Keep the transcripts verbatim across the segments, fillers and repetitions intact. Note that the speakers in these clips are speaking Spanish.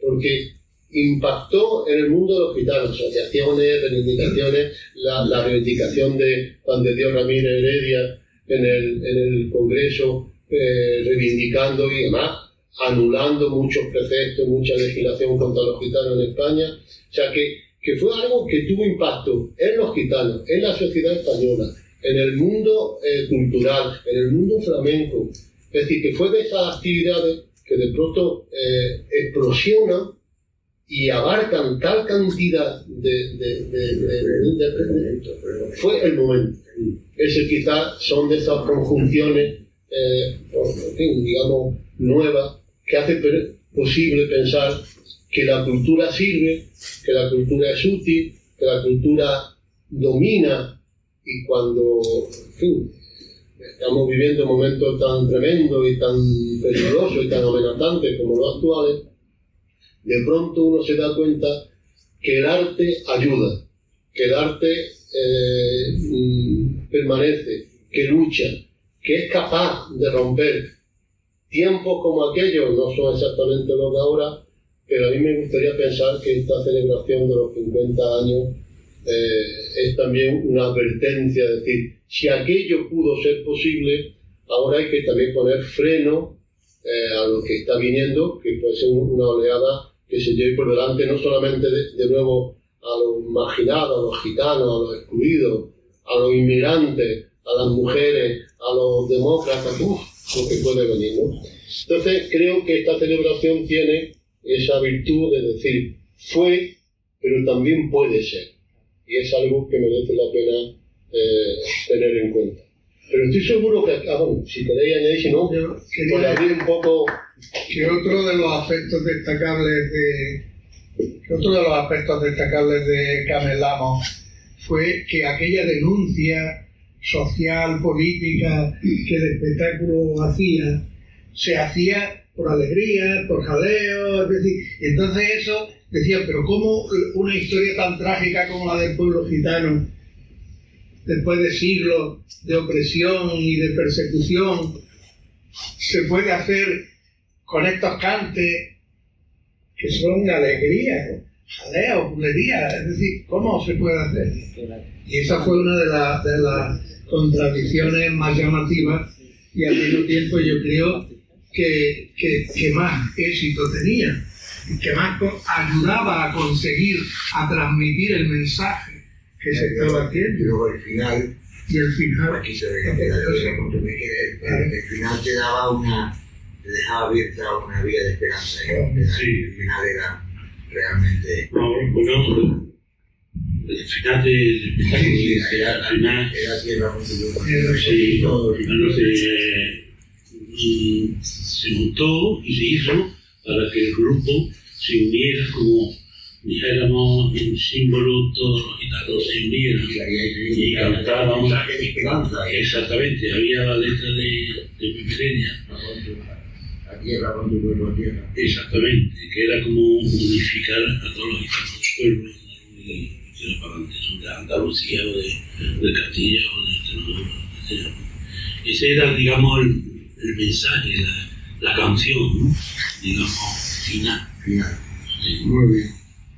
porque impactó en el mundo de los gitanos, asociaciones, reivindicaciones, la, la reivindicación de Juan de Dios Ramírez Heredia en el, en el Congreso, eh, reivindicando y además anulando muchos preceptos, mucha legislación contra los gitanos en España. O sea que, que fue algo que tuvo impacto en los gitanos, en la sociedad española, en el mundo eh, cultural, en el mundo flamenco. Es decir, que fue de esas actividades que de pronto eh, explosionan y abarcan tal cantidad de, de, de, de, de, de, de fue el momento. Ese quizás son de esas conjunciones, eh, en fin, digamos, nuevas, que hace posible pensar que la cultura sirve, que la cultura es útil, que la cultura domina, y cuando, en fin, estamos viviendo momentos tan tremendos y tan peligrosos y tan amenazantes como los actuales, de pronto uno se da cuenta que el arte ayuda, que el arte eh, mm, permanece, que lucha, que es capaz de romper. Tiempos como aquellos no son exactamente los de ahora, pero a mí me gustaría pensar que esta celebración de los cincuenta años eh, es también una advertencia, es decir, si aquello pudo ser posible, ahora hay que también poner freno eh, a lo que está viniendo, que puede ser una oleada que se lleve por delante no solamente de, de nuevo a los marginados, a los gitanos, a los excluidos, a los inmigrantes, a las mujeres, a los demócratas, uf, lo que puede venir, ¿no? Entonces creo que esta celebración tiene esa virtud de decir fue, pero también puede ser, y es algo que merece la pena eh, tener en cuenta. Pero estoy seguro que, ah, bueno, si queréis añadir, si no, por abrir un poco. Que otro de los aspectos destacables de que otro de los aspectos destacables de Carmen Lamos fue que aquella denuncia social, política que el espectáculo hacía, se hacía por alegría, por jaleo, es decir, entonces eso decía, pero ¿cómo una historia tan trágica como la del pueblo gitano, después de siglos de opresión y de persecución, se puede hacer con estos cantes que son alegría, jaleo, bulería? Es decir, ¿cómo se puede hacer? Y esa fue una de, la, de las contradicciones más llamativas y al mismo tiempo yo creo que, que, que más éxito tenía, que más ayudaba a conseguir, a transmitir el mensaje que se estaba haciendo. Y luego el final, y el final, aquí se ve que el final te daba una, te dejaba abierta una vía de esperanza. ¿eh? Sí. El final era realmente. No, bueno, el final del espectáculo, sí, sí, era, era, al final, era tierra con sí, al final se, se montó y se hizo para que el grupo se uniera, como dijéramos, en símbolo, todos los gitanos se unieran y cantábamos. Exactamente, había la letra de, de Pepe Heredia. La tierra con tu pueblo, tierra. Exactamente, que era como unificar a todos los gitanos pueblos y tirar para adelante, son de Andalucía o de, de Castilla o de Extremadura. Ese era, digamos, el, el mensaje, la, la canción, ¿no? Digamos, final. Final. Sí. Muy bien.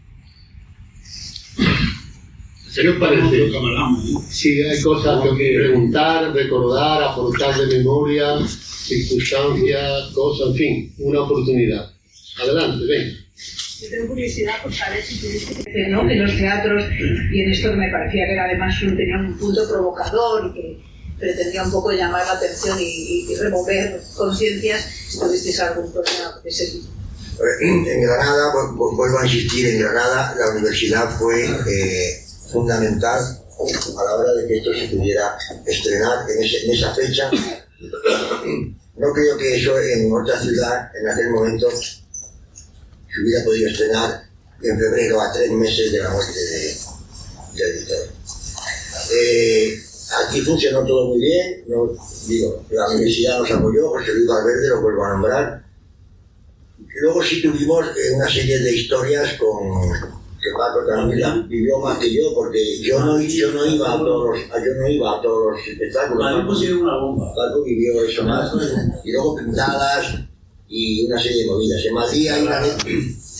¿Qué os parece? Si hay cosas que preguntar, recordar, aportar de memoria, circunstancias, cosas, en fin, una oportunidad. Adelante, venga. Yo tengo curiosidad por saber si tuviste, ¿no?, que los teatros, y en esto que me parecía que era además tenía un punto provocador y que pretendía un poco llamar la atención y, y remover conciencias, si tuvisteis algún problema de ese tipo. En Granada, vuelvo a insistir, en Granada la universidad fue eh, fundamental a la hora de que esto se pudiera estrenar en, ese, en esa fecha. No creo que eso en otra ciudad, en aquel momento, se hubiera podido estrenar en febrero, a tres meses de la muerte de, del editor. Eh, aquí funcionó todo muy bien, no, digo, la universidad nos apoyó, José Luis Valverde, lo vuelvo a nombrar. Luego sí tuvimos eh, una serie de historias con que Paco también vivió más que yo, porque yo no, yo no iba a todos los, yo no iba a todos los espectáculos. Paco pusieron una bomba. Paco vivió eso más. Y luego pintadas y una serie de movidas. En Madrid hay una,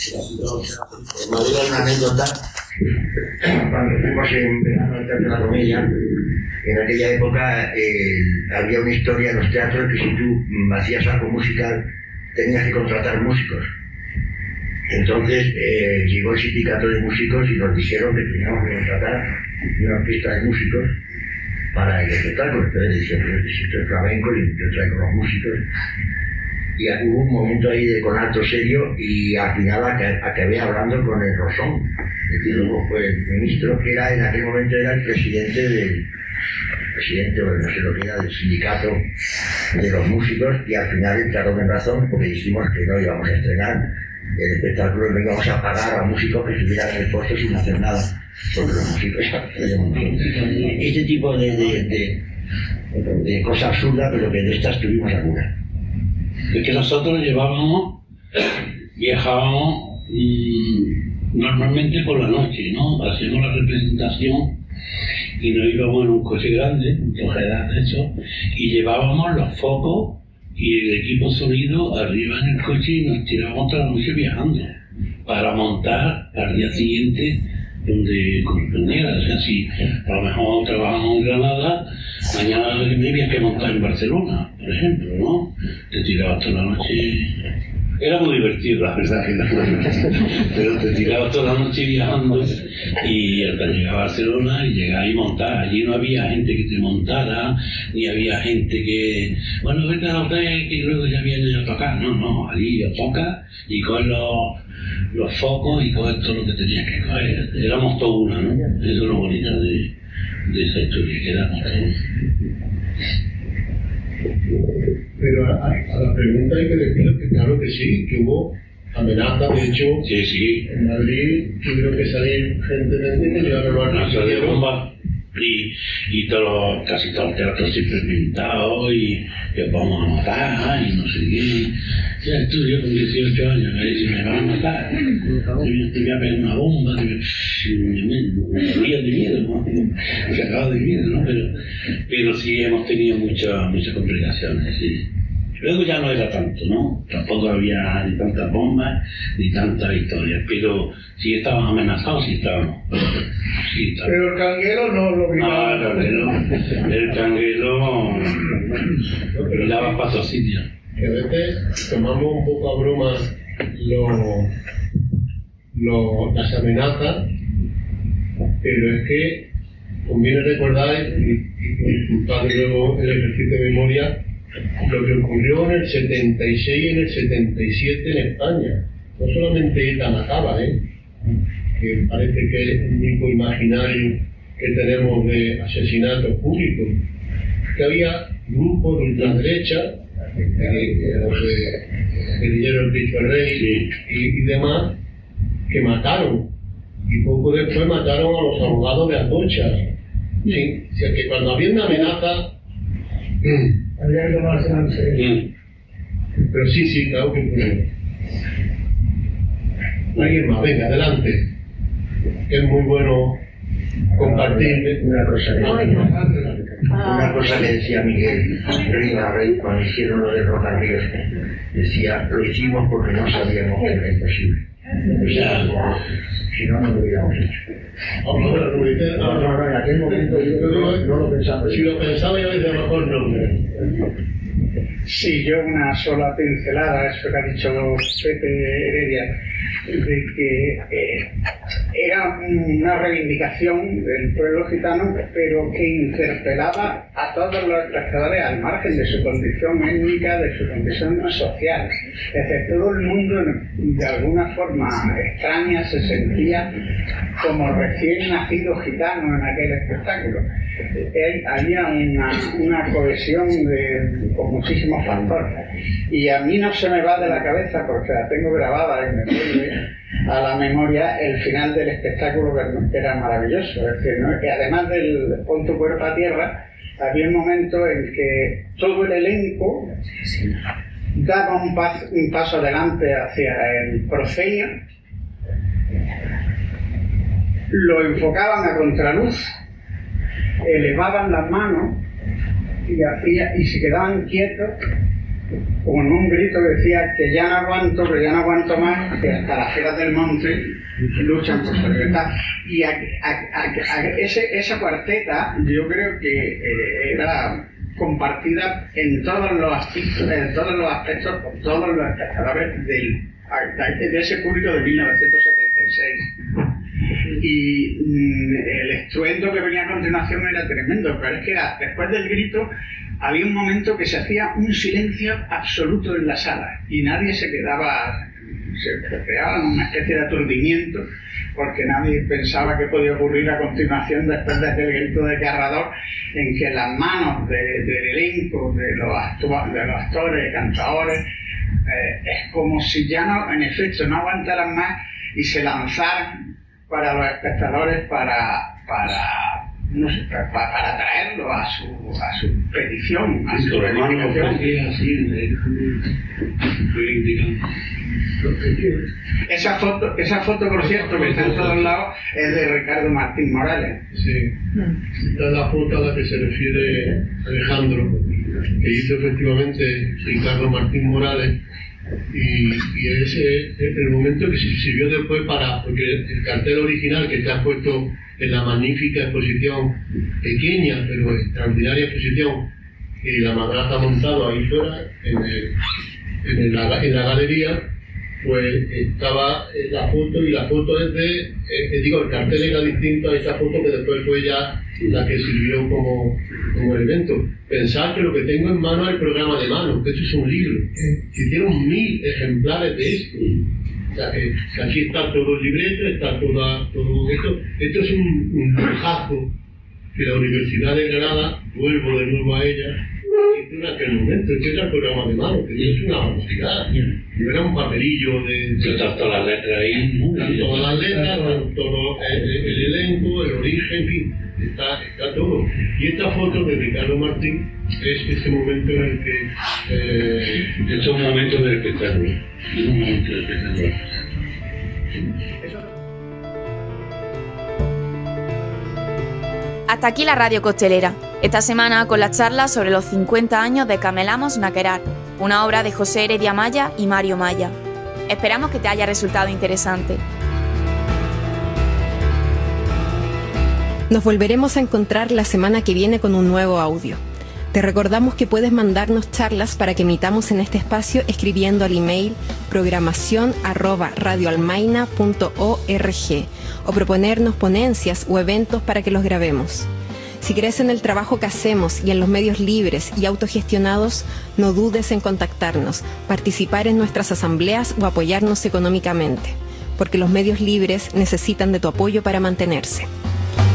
Madrid hay una anécdota. Cuando fuimos en verano al Teatro de la Comedia, en aquella época eh, había una historia en los teatros que si tú hacías algo musical tenías que contratar músicos. Entonces eh, llegó el sindicato de músicos y nos dijeron que teníamos que contratar una orquesta de músicos para el espectáculo. Entonces decían, pero esto es flamenco y yo traigo los músicos. Y hubo un momento ahí de conato serio y al final acabé hablando con el Rosón, que luego fue el ministro, que era en aquel momento era el presidente del presidente, o no sé lo que era, del sindicato de los músicos, y al final entraron en razón porque dijimos que no íbamos a estrenar el espectáculo, no íbamos a pagar a músicos que estuvieran en el puesto sin hacer nada, porque los músicos ya este tipo de, de, de, de cosas absurdas, pero que de estas tuvimos alguna. Es que nosotros llevábamos, viajábamos mmm, normalmente por la noche, ¿no? Hacíamos la representación y nos íbamos en un coche grande, un Tojedad de eso, y llevábamos los focos y el equipo sonido arriba en el coche y nos tirábamos toda la noche viajando para montar al día siguiente donde correspondiera. O sea, si a lo mejor trabajamos en Granada, mañana había que montar en Barcelona, por ejemplo, ¿no? Te tirabas toda la noche. Era muy divertido, la verdad, pero te tirabas toda la noche viajando y hasta llegar a Barcelona y llegar y montar. Allí no había gente que te montara, ni había gente que, bueno, vete a hotel que luego ya viene a tocar. No, no, allí yo toca y con los, los focos y coger todo lo que tenías que coger. Éramos todo una, ¿no? Eso es lo bonito de, de esa historia, que éramos todo una. Pero a, a la pregunta hay que decir que claro que sí, que hubo amenazas, de hecho, sí, sí. En Madrid tuvieron que salir gente de que llegaron a de bomba y, y todos, casi todos los teatros siempre pintados y que vamos a matar y no sé qué. Ya estudio con dieciocho años, a ver si me van a matar, te voy a pegar una bomba, te me moría de miedo, ¿no? Se acaba de miedo, ¿no? Pero, pero sí hemos tenido muchas muchas complicaciones, sí. Luego ya no era tanto, ¿no? Tampoco había ni tantas bombas ni tantas historias, pero sí estaban amenazados, sí estábamos. Sí estábamos. Pero el canguelo no lo vio. No, el canguelo, el canguelo miraba para otros sitios. Que a veces tomamos un poco a broma lo, lo, las amenazas, pero es que conviene recordar, y, y disculpad luego el ejercicio de memoria, lo que ocurrió en el setenta y seis y en el setenta y siete en España. No solamente ETA mataba, ¿eh? Que parece que es el único imaginario que tenemos de asesinatos públicos, que había grupos de ultraderecha, eh, los de guerrilleros de Cristo Rey sí. y, y demás, que mataron, y poco después mataron a los abogados de Atocha. Sí, o sea que cuando había una amenaza había que tomarse en serio. Pero sí, sí, claro que ocurrió. Alguien más, venga, adelante. Que es muy bueno compartir. Una cosa que, una cosa que decía Miguel Riva Rey cuando hicieron lo de Roca Ríos, decía, lo hicimos porque no sabíamos que era imposible. O sea, si no, no lo hubiéramos hecho. No, no, no, no, en aquel momento yo no, no lo pensaba. Si lo pensaba yo desde mejor no. Sí, yo una sola pincelada, eso que ha dicho Pepe Heredia, de que eh, era una reivindicación del pueblo gitano, pero que interpelaba a todos los espectadores al margen de su condición étnica, de su condición social. Es decir, todo el mundo de alguna forma extraña se sentía como recién nacido gitano en aquel espectáculo. Había una, una cohesión de, con muchísimos factores, y a mí no se me va de la cabeza porque la tengo grabada y me vuelve a la memoria el final del espectáculo, que era maravilloso. Es decir, ¿no? Que además del pon tu cuerpo a tierra, había un momento en que todo el elenco daba un, pas, un paso adelante hacia el proscenio, lo enfocaban a contraluz, elevaban las manos y, hacía, y se quedaban quietos con un grito que decía que ya no aguanto, que ya no aguanto más, que hasta las fieras del monte luchan por su libertad. Y a, a, a, a ese, esa cuarteta yo creo que eh, era compartida en todos los aspectos, en todos los aspectos por todos los espectadores del, de ese público de mil novecientos setenta y seis. Y mm, el estruendo que venía a continuación era tremendo, pero es que era, después del grito había un momento que se hacía un silencio absoluto en la sala y nadie se quedaba, se creaba una especie de aturdimiento porque nadie pensaba que podía ocurrir a continuación después de aquel grito desgarrador en que las manos de, del elenco, de los, actua, de los actores, cantadores, eh, es como si ya no, en efecto, no aguantaran más y se lanzaran para los espectadores para, para, no sé, para, para atraerlo a su, a su petición, a su reivindicación. Esa foto, esa foto, por cierto, que está en todos lados, es de Ricardo Martín Morales. Sí, esta es la foto a la que se refiere Alejandro, que hizo efectivamente Ricardo Martín Morales. Y, y ese es el momento que se sirvió después para, porque el cartel original que está puesto en la magnífica exposición, pequeña pero extraordinaria exposición, y la madraza montado ahí fuera en, el, en, el, en la galería, pues estaba la foto, y la foto es de, eh, digo, el cartel era distinto a esa foto que después fue ya la que sirvió como, como evento. Pensar que lo que tengo en mano es el programa de mano, que esto es un libro. Se hicieron mil ejemplares de esto. O sea, que, que aquí está todo el libreto, está toda, todo esto. Esto es un, un lujazo que la Universidad de Granada, vuelvo de nuevo a ella, hizo en aquel momento. Este era el programa de mano, que es una barbaridad. No era un papelillo de... de están todas las letras ahí, ¿no? Están todas las letras, están todo el, el, el elenco, el origen, en fin. Está, está todo. Y esta foto de Ricardo Martín es ese momento en el que... Eh, este es un momento del espectáculo. Es un momento del espectáculo. Hasta aquí la radio costelera. Esta semana con la charla sobre los cincuenta años de Camelamos Naquerar, una obra de José Heredia Maya y Mario Maya. Esperamos que te haya resultado interesante. Nos volveremos a encontrar la semana que viene con un nuevo audio. Te recordamos que puedes mandarnos charlas para que emitamos en este espacio escribiendo al email programación arroba radioalmaina punto org o proponernos ponencias o eventos para que los grabemos. Si crees en el trabajo que hacemos y en los medios libres y autogestionados, no dudes en contactarnos, participar en nuestras asambleas o apoyarnos económicamente, porque los medios libres necesitan de tu apoyo para mantenerse.